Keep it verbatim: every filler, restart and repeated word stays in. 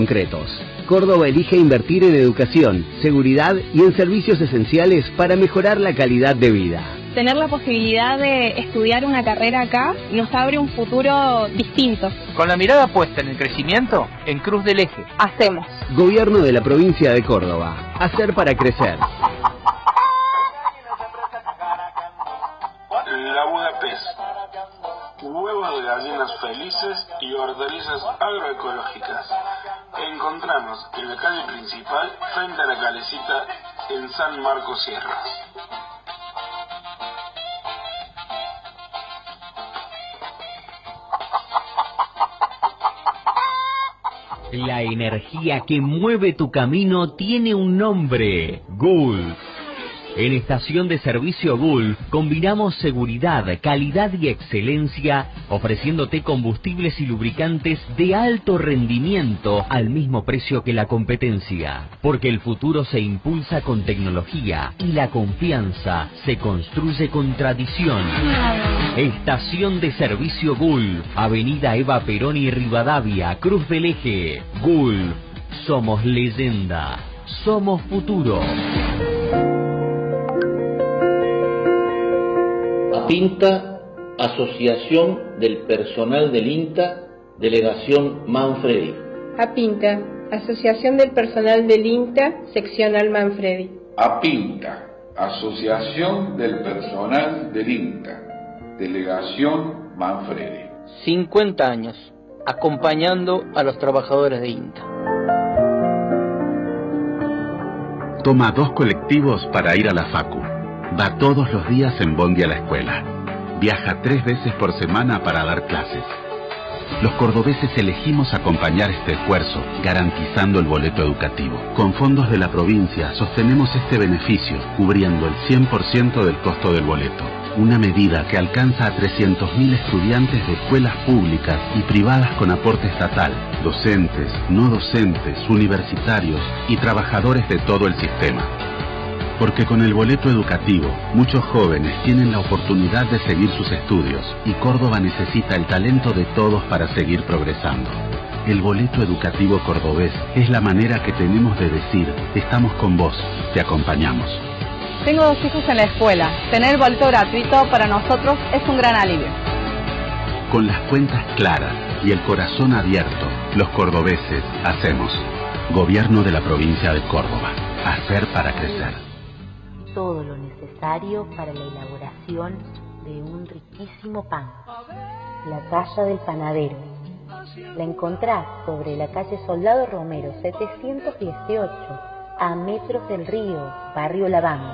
concretos. Córdoba elige invertir en educación, seguridad y en servicios esenciales para mejorar la calidad de vida. Tener la posibilidad de estudiar una carrera acá nos abre un futuro distinto. Con la mirada puesta en el crecimiento, en Cruz del Eje. Hacemos. Gobierno de la provincia de Córdoba. Hacer para crecer. La Budapest. Huevos de gallinas felices y hortalizas agroecológicas. Encontramos en la calle principal, frente a la calecita, en San Marcos Sierra. La energía que mueve tu camino tiene un nombre: Gulf. En Estación de Servicio Gulf combinamos seguridad, calidad y excelencia, ofreciéndote combustibles y lubricantes de alto rendimiento al mismo precio que la competencia. Porque el futuro se impulsa con tecnología y la confianza se construye con tradición. Estación de Servicio Gulf, Avenida Eva Perón y Rivadavia, Cruz del Eje. Gulf, somos leyenda, somos futuro. APINTA, Asociación del Personal del INTA, Delegación Manfredi. APINTA, Asociación del Personal del INTA, Seccional Manfredi. APINTA, Asociación del Personal del INTA, Delegación Manfredi. cincuenta años, acompañando a los trabajadores de INTA. Toma dos colectivos para ir a la Facu. Va todos los días en bondi a la escuela. Viaja tres veces por semana para dar clases. Los cordobeses elegimos acompañar este esfuerzo, garantizando el boleto educativo. Con fondos de la provincia sostenemos este beneficio, cubriendo el cien por ciento del costo del boleto. Una medida que alcanza a trescientos mil estudiantes de escuelas públicas y privadas con aporte estatal, docentes, no docentes, universitarios y trabajadores de todo el sistema. Porque con el boleto educativo, muchos jóvenes tienen la oportunidad de seguir sus estudios y Córdoba necesita el talento de todos para seguir progresando. El boleto educativo cordobés es la manera que tenemos de decir: estamos con vos, te acompañamos. Tengo dos hijos en la escuela. Tener boleto gratuito para nosotros es un gran alivio. Con las cuentas claras y el corazón abierto, los cordobeses hacemos. Gobierno de la provincia de Córdoba. Hacer para crecer. Todo lo necesario para la elaboración de un riquísimo pan. La talla del panadero. La encontrás sobre la calle Soldado Romero setecientos dieciocho, a metros del río, barrio Lavanda.